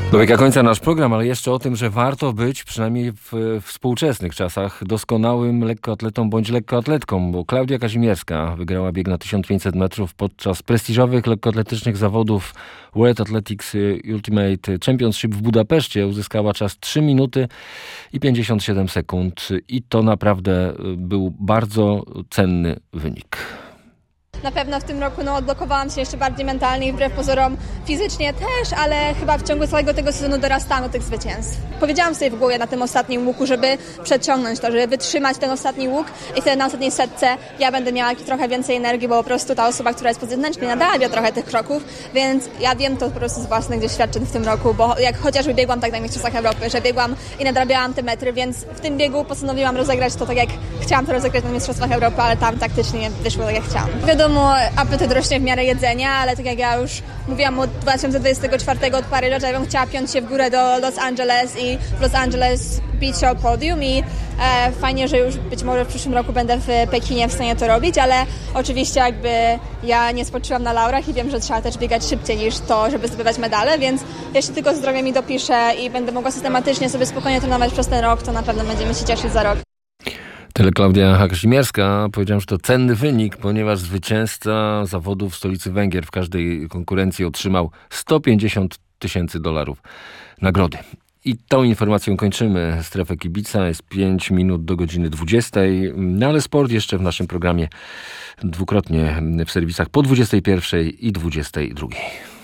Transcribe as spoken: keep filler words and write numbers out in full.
Dobiega końca nasz program, ale jeszcze o tym, że warto być przynajmniej w współczesnych czasach doskonałym lekkoatletą bądź lekkoatletką, bo Klaudia Kazimierska wygrała bieg na tysiąc pięćset metrów podczas prestiżowych lekkoatletycznych zawodów World Athletics Ultimate Championship w Budapeszcie. Uzyskała czas trzy minuty i pięćdziesiąt siedem sekund i to naprawdę był bardzo cenny wynik. Na pewno w tym roku no, odblokowałam się jeszcze bardziej mentalnie i wbrew pozorom fizycznie też, ale chyba w ciągu całego tego sezonu dorastałam do tych zwycięstw. Powiedziałam sobie w głowie na tym ostatnim łuku, żeby przeciągnąć to, żeby wytrzymać ten ostatni łuk i wtedy na ostatniej setce ja będę miała trochę więcej energii, bo po prostu ta osoba, która jest po zewnętrznej, nadarabia trochę tych kroków, więc ja wiem to po prostu z własnych doświadczeń w tym roku, bo jak chociażby biegłam tak na Mistrzostwach Europy, że biegłam i nadrabiałam te metry, więc w tym biegu postanowiłam rozegrać to tak, jak chciałam to rozegrać na Mistrzostwach Europy, ale tam taktycznie nie wyszło tak, jak chciałam. Wiadomo, apetyt rośnie w miarę jedzenia, ale tak jak ja już mówiłam od dwa tysiące dwudziestego czwartego od Paryża, że ja bym chciała piąć się w górę do Los Angeles i w Los Angeles bić się o podium i e, fajnie, że już być może w przyszłym roku będę w Pekinie w stanie to robić, ale oczywiście jakby ja nie spoczywam na laurach i wiem, że trzeba też biegać szybciej niż to, żeby zdobywać medale, więc jeśli tylko zdrowie mi dopisze i będę mogła systematycznie sobie spokojnie trenować przez ten rok, to na pewno będziemy się cieszyć za rok. Tyle Klaudia Kazimierska. Powiedziałem, że to cenny wynik, ponieważ zwycięzca zawodów w stolicy Węgier w każdej konkurencji otrzymał sto pięćdziesiąt tysięcy dolarów nagrody. I tą informacją kończymy Strefę Kibica. Jest pięć minut do godziny dwudziestej. No ale sport jeszcze w naszym programie dwukrotnie w serwisach po dwudziestej pierwszej i dwudziestej drugiej.